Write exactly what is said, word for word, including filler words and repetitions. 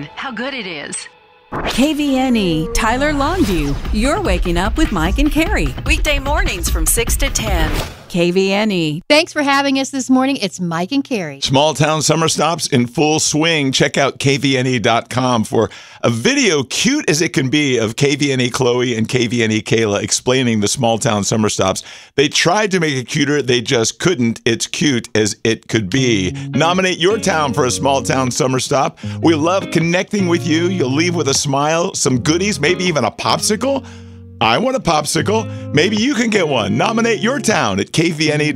how good it is. K V N E, Tyler Longview. You're waking up with Mike and Carrie. Weekday mornings from six to ten. K V N E. Thanks for having us this morning. It's Mike and Carrie. Small town summer stops in full swing. Check out K V N E dot com for a video cute as it can be of K V N E Chloe and K V N E Kayla explaining the small town summer stops. They tried to make it cuter. They just couldn't. It's cute as it could be. Nominate your town for a small town summer stop. We love connecting with you. You'll leave with a smile, some goodies, maybe even a popsicle. I want a popsicle. Maybe you can get one. Nominate your town at K V N E